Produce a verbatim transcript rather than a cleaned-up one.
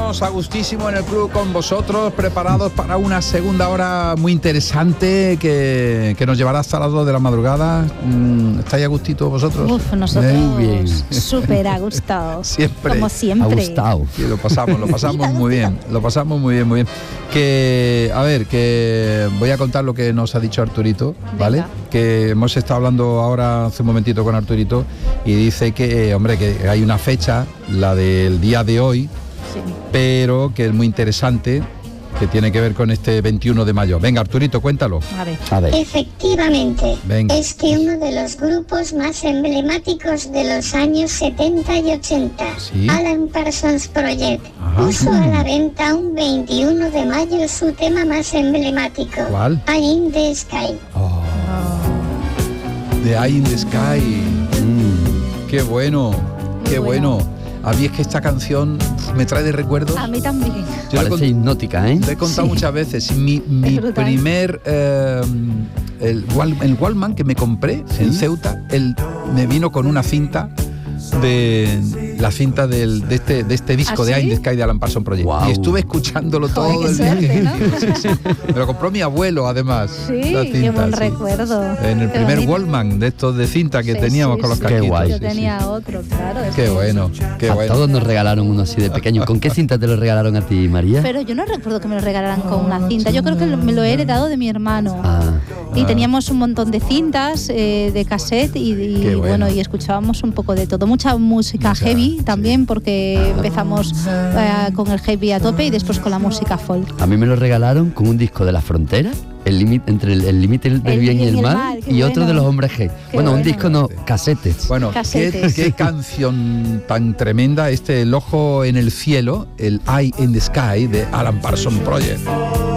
estamos a gustísimo en el club con vosotros, preparados para una segunda hora muy interesante que, que nos llevará hasta las dos de la madrugada. ¿Estáis a gustito vosotros? Uf, nosotros muy bien. Súper a gustado. Siempre. Como siempre. A gustado. Sí, lo pasamos, lo pasamos muy bien. Lo pasamos muy bien, muy bien. Que, a ver, que voy a contar lo que nos ha dicho Arturito, ¿vale? Venga. Que hemos estado hablando ahora hace un momentito con Arturito y dice que, hombre, que hay una fecha, la del día de hoy, sí, pero que es muy interesante, que tiene que ver con este veintiuno de mayo. Venga, Arturito, cuéntalo. A ver. A ver. Efectivamente, Venga. Es que uno de los grupos más emblemáticos de los años setenta y ochenta, ¿sí? Alan Parsons Project, Ajá. puso a la venta un veintiuno de mayo su tema más emblemático. ¿Cuál? Eye in the Sky. Oh. The Eye in the Sky. Mm. Qué bueno, qué bueno. bueno. A mí es que esta canción me trae de recuerdos. A mí también. Yo Parece hipnótica, ¿eh? Te he contado Sí. muchas veces. Mi, mi primer eh, el, el Walkman que me compré, ¿sí?, en Ceuta, él me vino con una cinta de la cinta del, de este de este disco, ¿Ah, de sí? Eye in the Sky de Alan Parsons Project. Wow. Y estuve escuchándolo Joder, todo qué el suerte, viaje. ¿no? Sí, sí. Me lo compró mi abuelo, además. Sí, la cinta, qué buen sí. recuerdo. En el Qué primer bonito. Walkman de estos de cinta que Sí, teníamos sí, con los sí. casquitos. Qué guay. Yo Sí, tenía sí. otro, claro. es Qué que- bueno, qué A bueno. todos nos regalaron uno así de pequeño. ¿Con qué cinta te lo regalaron a ti, María? Pero yo no recuerdo que me lo regalaran con una cinta. Yo creo que me lo he heredado de mi hermano. Ah, Y Ah. teníamos un montón de cintas, eh, de cassette y, y, Qué bueno. bueno, y escuchábamos un poco de todo. Mucha música Mucha, heavy también, sí. porque empezamos eh, con el heavy a tope y después con la música folk. a mí me lo regalaron con un disco de La Frontera, el límite entre el el límite del El bien y bien el y el mal, mal, qué y otro bueno. de los hombres G. Bueno, un bueno. disco no, casetes. Bueno, ¿qué, Casetes. qué canción tan tremenda, este El ojo en el cielo, el Eye in the Sky de Alan Parsons Project.